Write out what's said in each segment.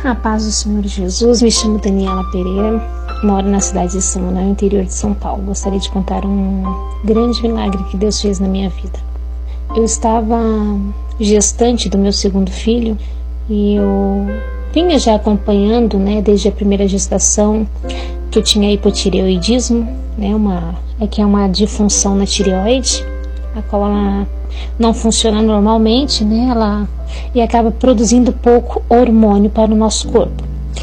A paz do Senhor Jesus, me chamo Daniela Pereira, moro na cidade de São Manuel, interior de São Paulo. Gostaria de contar um grande milagre que Deus fez na minha vida. Eu estava gestante do meu segundo filho e eu vinha já acompanhando, desde a primeira gestação, que eu tinha hipotireoidismo, que é uma disfunção na tireoide, a qual ela não funciona normalmente, e acaba produzindo pouco hormônio para o nosso corpo.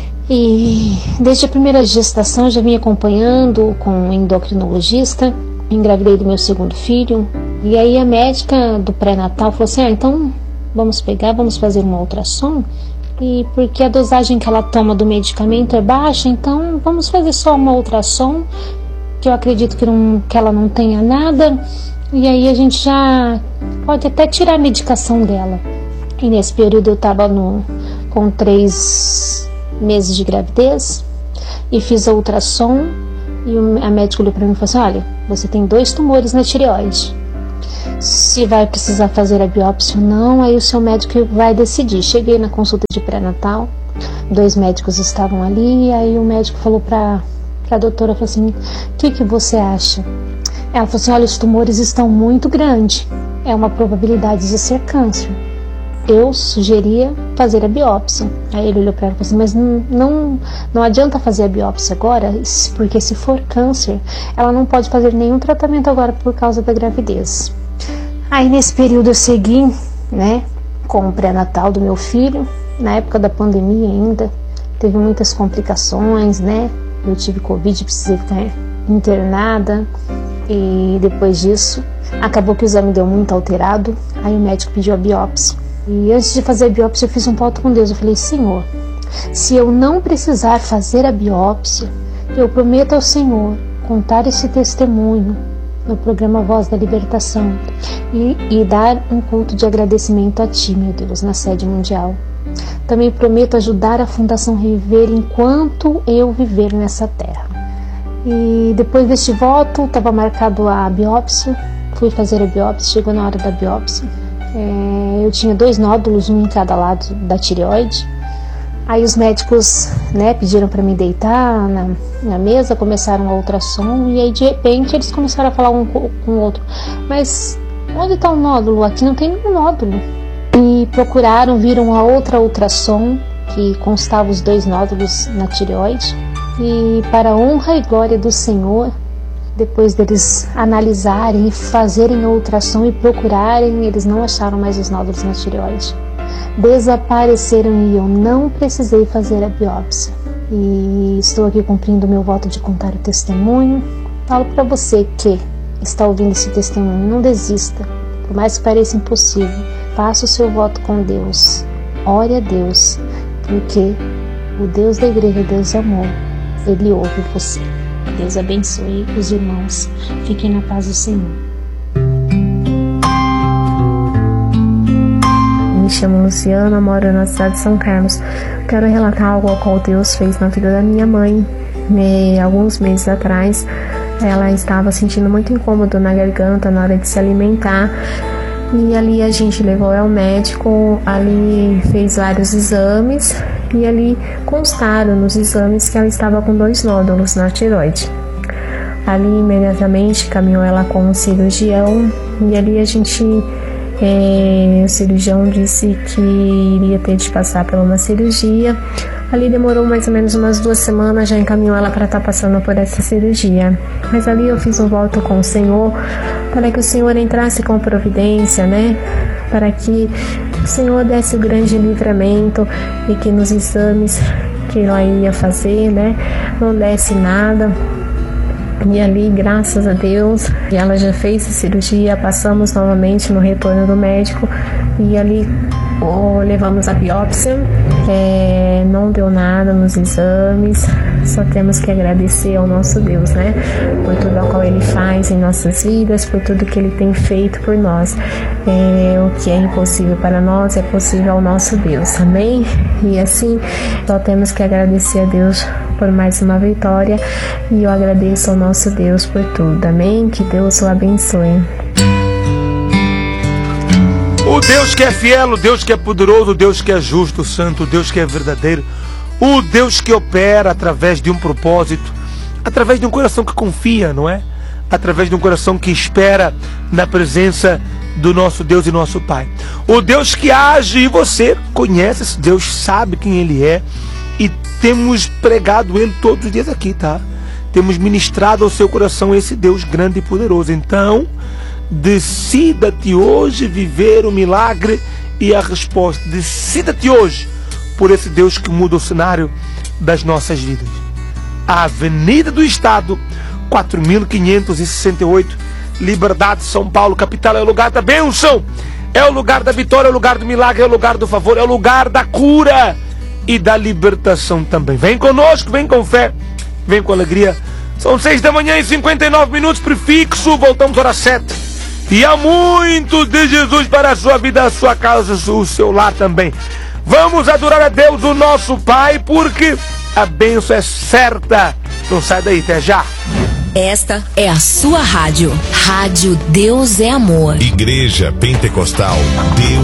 E desde a primeira gestação eu já vinha acompanhando com um endocrinologista, engravidei do meu segundo filho, e aí a médica do pré-natal falou assim, então vamos fazer uma ultrassom, e porque a dosagem que ela toma do medicamento é baixa, então vamos fazer só uma ultrassom, que eu acredito que ela não tenha nada, e aí a gente já pode até tirar a medicação dela. E nesse período eu estava com 3 meses de gravidez e fiz a ultrassom e a médica olhou para mim e falou assim, olha, você tem 2 tumores na tireoide. Se vai precisar fazer a biópsia ou não, aí o seu médico vai decidir. Cheguei na consulta de pré-natal, 2 médicos estavam ali, e aí o médico falou para a doutora, falou assim, o que você acha? Ela falou assim, olha, os tumores estão muito grandes, é uma probabilidade de ser câncer. Eu sugeria fazer a biópsia. Aí ele olhou para ela e falou assim, mas não adianta fazer a biópsia agora, porque se for câncer, ela não pode fazer nenhum tratamento agora por causa da gravidez. Aí nesse período eu segui, com o pré-natal do meu filho, na época da pandemia ainda, teve muitas complicações, eu tive Covid, precisei ficar internada, e depois disso, acabou que o exame deu muito alterado, aí o médico pediu a biópsia. E antes de fazer a biópsia eu fiz um pacto com Deus, eu falei, Senhor, se eu não precisar fazer a biópsia, eu prometo ao Senhor contar esse testemunho no programa Voz da Libertação e dar um culto de agradecimento a Ti, meu Deus, na sede mundial. Também prometo ajudar a Fundação Reviver enquanto eu viver nessa terra. E depois deste voto, estava marcado a biópsia, fui fazer a biópsia, chegou na hora da biópsia. Eu tinha 2 nódulos, um em cada lado da tireoide. Aí os médicos pediram para me deitar na mesa, começaram a ultrassom, e aí de repente eles começaram a falar um com o outro, mas onde está o nódulo? Aqui não tem nenhum nódulo. E procuraram, viram a outra ultrassom que constava os 2 nódulos na tireoide, e para a honra e glória do Senhor, depois deles analisarem e fazerem a ultrassom e procurarem, eles não acharam mais os nódulos na tireoide. Desapareceram e eu não precisei fazer a biópsia. E estou aqui cumprindo o meu voto de contar o testemunho. Falo para você que está ouvindo esse testemunho, não desista, por mais que pareça impossível. Faça o seu voto com Deus. Ore a Deus, porque o Deus da igreja, Deus é amor, Ele ouve você. Deus abençoe os irmãos. Fiquem na paz do Senhor. Me chamo Luciana, moro na cidade de São Carlos. Quero relatar algo ao qual Deus fez na vida da minha mãe. Alguns meses atrás, ela estava sentindo muito incômodo na garganta na hora de se alimentar. E ali a gente levou ela ao médico, ali fez vários exames. E ali constaram nos exames que ela estava com 2 nódulos na tireoide. Ali imediatamente caminhou ela com um cirurgião, e ali o cirurgião disse que iria ter de passar por uma cirurgia. Ali demorou mais ou menos umas 2 semanas, já encaminhou ela para estar passando por essa cirurgia. Mas ali eu fiz um voto com o Senhor, para que o Senhor entrasse com providência, para que o Senhor desse o grande livramento e que nos exames que ela ia fazer, não desse nada. E ali, graças a Deus, ela já fez a cirurgia, passamos novamente no retorno do médico e ali levamos a biópsia, não deu nada nos exames, só temos que agradecer ao nosso Deus, por tudo o qual Ele faz em nossas vidas, por tudo que Ele tem feito por nós. O que é impossível para nós é possível ao nosso Deus, amém? E assim, só temos que agradecer a Deus por mais uma vitória, e eu agradeço ao nosso Deus por tudo, amém? Que Deus o abençoe. O Deus que é fiel, o Deus que é poderoso, o Deus que é justo, o santo, o Deus que é verdadeiro, o Deus que opera através de um propósito, através de um coração que confia, não é? Através de um coração que espera na presença do nosso Deus e nosso Pai. O Deus que age, e você conhece esse Deus, sabe quem Ele é, e temos pregado Ele todos os dias aqui, tá? Temos ministrado ao seu coração esse Deus grande e poderoso. Então, decida-te hoje viver o milagre e a resposta. Decida-te hoje por esse Deus que muda o cenário das nossas vidas. A Avenida do Estado, 4568, Liberdade, São Paulo, capital, é o lugar da bênção, é o lugar da vitória, é o lugar do milagre, é o lugar do favor, é o lugar da cura e da libertação também. Vem conosco, vem com fé, vem com alegria. São 6h59, prefixo, voltamos às 7. E há muito de Jesus para a sua vida, a sua casa, o seu lar também. Vamos adorar a Deus, o nosso Pai, porque a bênção é certa. Não sai daí, até já. Esta é a sua rádio. Rádio Deus é Amor. Igreja Pentecostal Deus